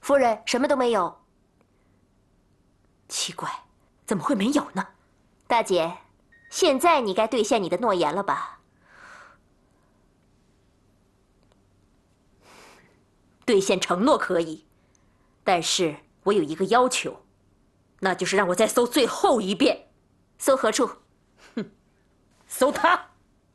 夫人，什么都没有。奇怪，怎么会没有呢？大姐，现在你该兑现你的诺言了吧？兑现承诺可以，但是我有一个要求，那就是让我再搜最后一遍。搜何处？哼，搜他！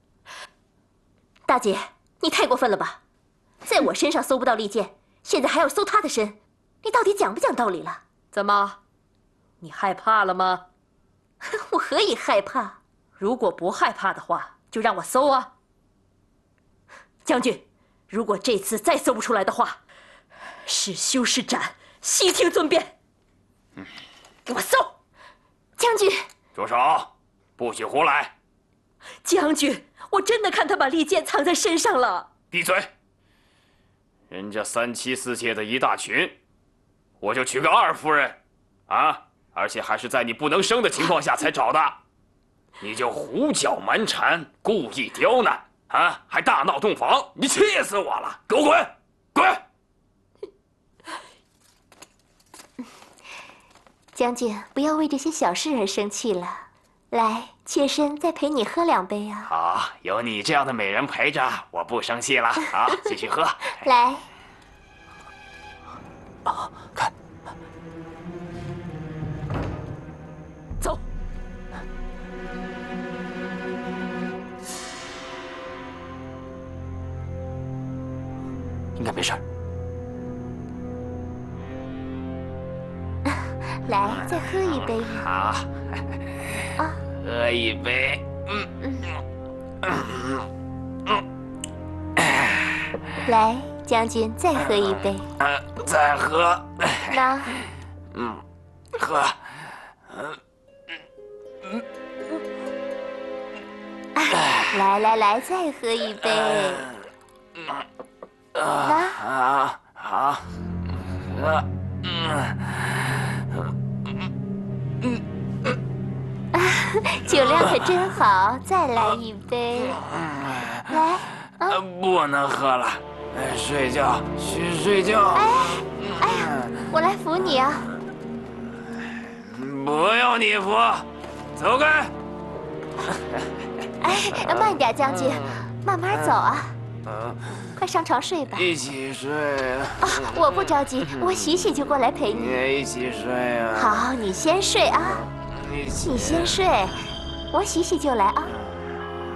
大姐，你太过分了吧！在我身上搜不到利剑，现在还要搜他的身，你到底讲不讲道理了？怎么，你害怕了吗？我何以害怕？如果不害怕的话，就让我搜啊！将军，如果这次再搜不出来的话，是修是斩，悉听尊便。给我搜！将军， 住手！不许胡来！ 将军，我真的看他把利剑藏在身上了。 闭嘴！人家3妻4妾的一大群，我就娶个2夫人，啊！而且还是在你不能生的情况下才找的，你就胡搅蛮缠，故意刁难，啊，还大闹洞房，你气死我了！给我滚！滚！ 将军，不要为这些小事而生气了。来，妾身再陪你喝2杯啊！ 好，有你这样的美人陪着，我不生气了。好，继续喝。 来。 啊，看， 走。 应该没事。 来，再喝一杯。 好， 啊， 喝一杯。 来，将军再喝一杯。 再喝。 那， 喝。 来，再喝一杯。那， 好。 酒量可真好，再来一杯。来， 不能喝了，睡觉，去睡觉。 哎呀，我来扶你啊！ 不用你扶，走开。 哎，慢点，将军，慢慢走啊。快上床睡吧。 一起睡啊！我不着急，我洗洗就过来陪你。 你也一起睡啊。 好，你先睡啊。你先睡，我洗洗就来啊。